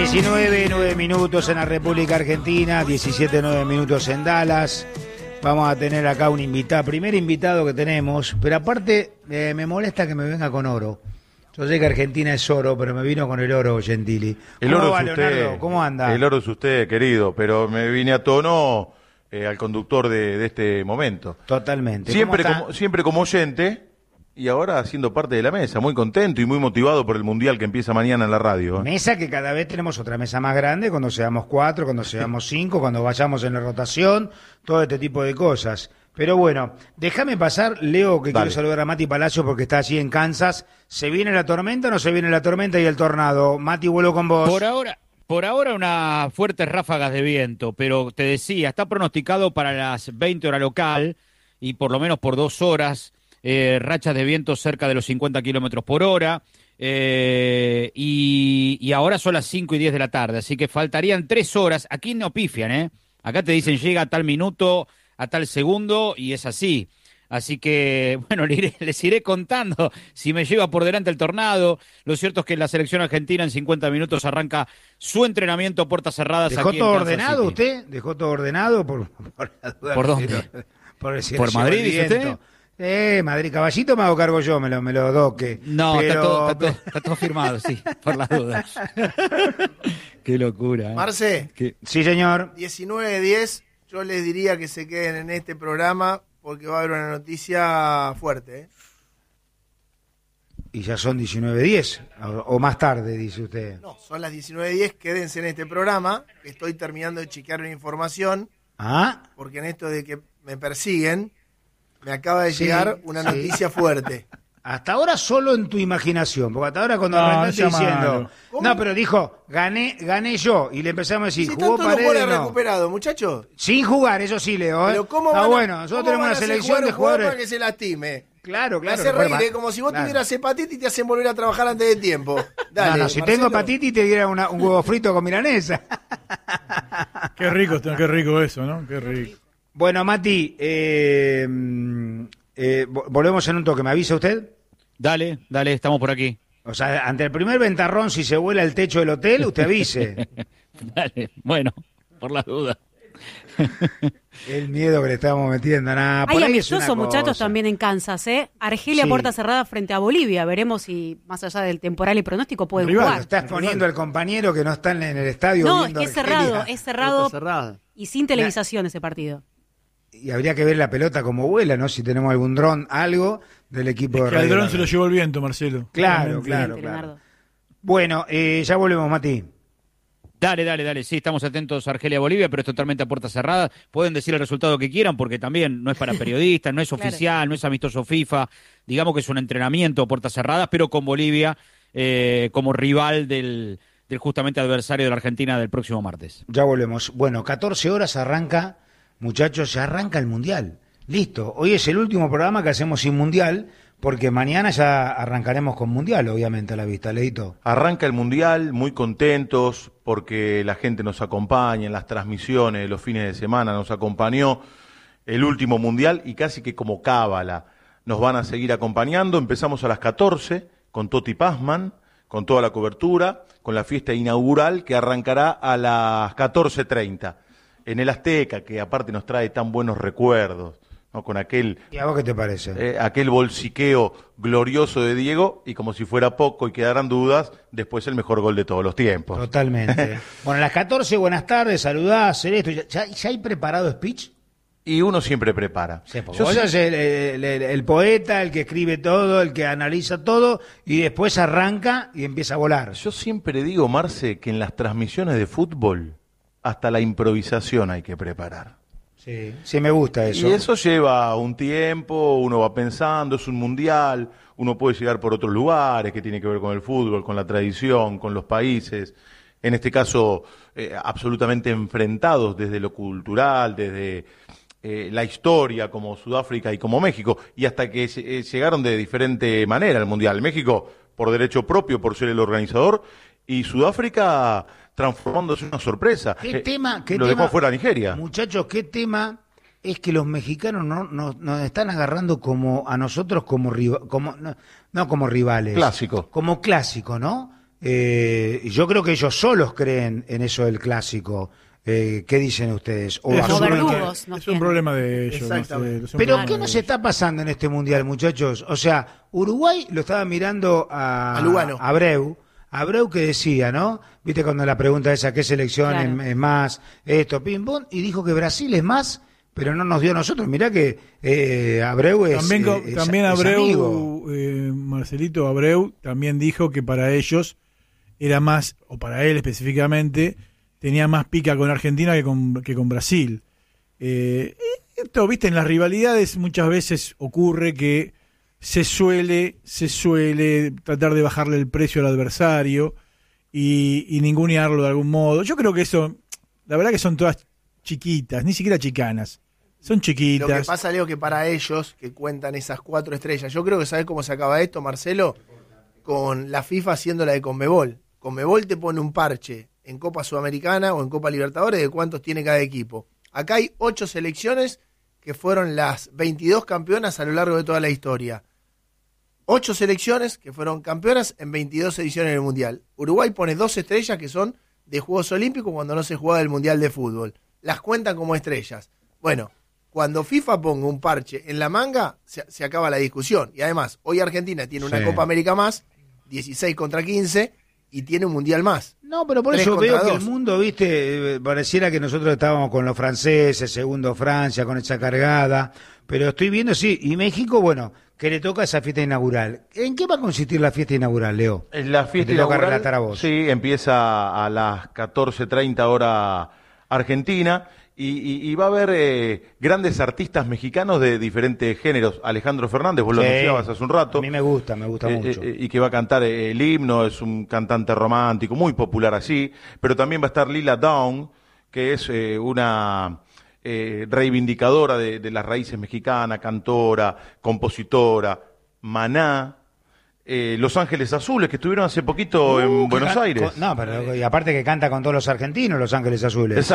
19, 9 minutos en la República Argentina, 17, 9 minutos en Dallas. Vamos a tener acá un invitado, primer invitado que tenemos, pero aparte me molesta que me venga con oro. Yo sé que Argentina es oro, pero me vino con el oro, Gentili. El oro va, es usted, Leonardo? ¿Cómo anda? El oro es usted, querido, pero me vine a tono al conductor de este momento. Totalmente. Siempre como oyente y ahora haciendo parte de la mesa, muy contento y muy motivado por el Mundial que empieza mañana en la radio. Mesa que cada vez tenemos otra mesa más grande, cuando seamos 4, cuando seamos 5, cuando vayamos en la rotación, todo este tipo de cosas. Pero bueno, déjame pasar, Leo, que Dale. quiero saludar a Mati Palacio porque está allí en Kansas. ¿Se viene la tormenta o no se viene la tormenta y el tornado? Mati, vuelo con vos. Por ahora unas fuertes ráfagas de viento, pero te decía, está pronosticado para las 20 horas local y por lo menos por 2 horas, rachas de viento cerca de los 50 kilómetros por hora. Y ahora son las 5 y 10 de la tarde, así que faltarían 3 horas. Aquí no pifian, ¿eh? Acá te dicen llega a tal minuto, a tal segundo, y es así. Así que, bueno, les iré contando si me lleva por delante el tornado. Lo cierto es que la selección argentina en 50 minutos arranca su entrenamiento a puertas cerradas. ¿Dejó aquí todo en Kansas ordenado City. usted? ¿Dejó todo ordenado? Por la duda. ¿Por dónde? ¿Por Madrid, dice usted? Madrid, caballito me hago cargo yo, me lo doque. No, pero... está todo firmado, sí, por las dudas. Qué locura. Marce, Sí, señor. 19:10, yo les diría que se queden en este programa porque va a haber una noticia fuerte. Y ya son 19:10, o más tarde, dice usted. No, son las 19:10, quédense en este programa, que estoy terminando de chequear una información, ¿Ah? porque en esto de que me persiguen, me acaba de llegar una noticia fuerte. Hasta ahora solo en tu imaginación, porque hasta ahora cuando No, arrancaste no sea diciendo... malo. ¿Cómo? No, pero dijo, gané yo, y le empezamos a decir, Si ¿jugó tanto los goles Paredes? No. recuperados, muchachos. Sin jugar, eso sí, Leo. Pero ¿cómo Ah, van a- bueno, nosotros cómo tenemos van una a hacer selección jugar de un jugador jugadores... para que se lastime? Claro, Me claro. hace reír, bueno, como si vos claro. tuvieras hepatitis y te hacen volver a trabajar antes de tiempo. Dale, No, si Marcelo. tengo hepatitis te diera un huevo frito con milanesa. Qué rico eso, ¿no? Qué rico. Bueno, Mati, volvemos en un toque. ¿Me avisa usted? Dale, estamos por aquí. O sea, ante el primer ventarrón, si se vuela el techo del hotel, usted avise. Dale, bueno, por las dudas. El miedo que le estamos metiendo, nada. Hay Por ahí es una amistosos muchachos cosa. también en Kansas, ¿eh? Argelia Sí. puerta cerrada frente a Bolivia. Veremos si, más allá del temporal y pronóstico, pueden Rival, Lo jugar. estás poniendo el compañero que no está en el estadio. No, es viendo que es Argelia. cerrado y sin televisación ese partido. Y habría que ver la pelota como vuela, ¿no? Si tenemos algún dron, algo del equipo de Que al Radio dron La se lo Red. llevó el viento, Marcelo. Claro, Claramente. claro. Leonardo. Bueno, ya volvemos, Mati. Dale, sí, estamos atentos a Argelia-Bolivia, pero es totalmente a puerta cerrada. Pueden decir el resultado que quieran, porque también no es para periodistas, no es Claro. oficial, no es amistoso FIFA. Digamos que es un entrenamiento a puertas cerradas, pero con Bolivia como rival del justamente adversario de la Argentina del próximo martes. Ya volvemos. Bueno, 14 horas arranca, muchachos, ya arranca el Mundial. Listo. Hoy es el último programa que hacemos sin Mundial, porque mañana ya arrancaremos con Mundial, obviamente, a la vista, Leito. Arranca el Mundial, muy contentos porque la gente nos acompaña en las transmisiones de los fines de semana, nos acompañó el último Mundial y casi que como cábala nos van a seguir acompañando. Empezamos a las 14 con Toti Pazman, con toda la cobertura, con la fiesta inaugural que arrancará a las 14:30 en el Azteca, que aparte nos trae tan buenos recuerdos, ¿no? Con aquel ¿Y a vos qué te parece? aquel bolsiqueo glorioso de Diego, y como si fuera poco y quedaran dudas, después el mejor gol de todos los tiempos. Totalmente. Bueno, a las 14, buenas tardes, saludás, hacer esto. ¿Ya hay preparado speech? Y uno siempre prepara. Sí, porque Yo vos sí- sos el poeta, el que escribe todo, el que analiza todo, y después arranca y empieza a volar. yo siempre digo, Marce, que en las transmisiones de fútbol hasta la improvisación hay que preparar. Sí, me gusta eso. Y eso lleva un tiempo, uno va pensando, es un mundial, uno puede llegar por otros lugares que tiene que ver con el fútbol, con la tradición, con los países, en este caso absolutamente enfrentados desde lo cultural, desde la historia, como Sudáfrica y como México, y hasta que llegaron de diferente manera al mundial. México por derecho propio, por ser el organizador, y Sudáfrica transformándose en una sorpresa. ¿Qué tema? Lo dejó fuera a Nigeria. Muchachos, ¿qué tema es que los mexicanos nos están agarrando como a nosotros como no como rivales? Clásico. Como clásico, ¿no? Y yo creo que ellos solos creen en eso del clásico. ¿Qué dicen ustedes? O Es Como asumen que- verdugos nos Es un tienen. problema de ellos. Exactamente. Es un Pero problema ¿qué de nos ellos. está pasando en este mundial, muchachos? O sea, Uruguay lo estaba mirando A Lugano. Abreu que decía, ¿no? Viste cuando la pregunta esa, ¿qué selección Claro. es más? Esto, pim, pum, y dijo que Brasil es más, pero no nos dio a nosotros. Mirá que Abreu es También es amigo. Abreu, Marcelito Abreu, también dijo que para ellos era más, o para él específicamente, tenía más pica con Argentina que con Brasil. Esto, viste, en las rivalidades muchas veces ocurre que se suele tratar de bajarle el precio al adversario y ningunearlo de algún modo. Yo creo que eso, la verdad que son todas chiquitas, ni siquiera chicanas. Son Lo que chiquitas. pasa, Leo, que para ellos, que cuentan esas 4 estrellas, yo creo que ¿sabés cómo se acaba esto, Marcelo? Con la FIFA haciendo la de Conmebol. Conmebol te pone un parche en Copa Sudamericana o en Copa Libertadores de cuántos tiene cada equipo. Acá hay 8 selecciones que fueron las 22 campeonas a lo largo de toda la historia. 8 selecciones que fueron campeonas en 22 ediciones del Mundial. Uruguay pone 2 estrellas que son de Juegos Olímpicos cuando no se juega el Mundial de Fútbol. Las cuentan como estrellas. Bueno, cuando FIFA ponga un parche en la manga, se acaba la discusión. Y además, hoy Argentina tiene una Sí. Copa América más, 16 contra 15, y tiene un Mundial más. No, pero por 3 eso contra veo que 2. el mundo, viste, pareciera que nosotros estábamos con los franceses, segundo Francia, con esa cargada, pero estoy viendo, sí, y México, bueno, que le toca esa fiesta inaugural. ¿En qué va a consistir la fiesta inaugural, Leo? La fiesta Te toca inaugural, relatar a vos. Sí, empieza a las 14:30 hora Argentina y va a haber grandes artistas mexicanos de diferentes géneros. Alejandro Fernández, vos lo Sí, anunciabas hace un rato. A mí me gusta mucho. Y que va a cantar el himno, es un cantante romántico, muy popular así, pero también va a estar Lila Downs, que es una reivindicadora de las raíces mexicanas, cantora, compositora, Maná, Los Ángeles Azules, que estuvieron hace poquito en Buenos Aires. No, pero y aparte que canta con todos los argentinos, Los Ángeles Azules.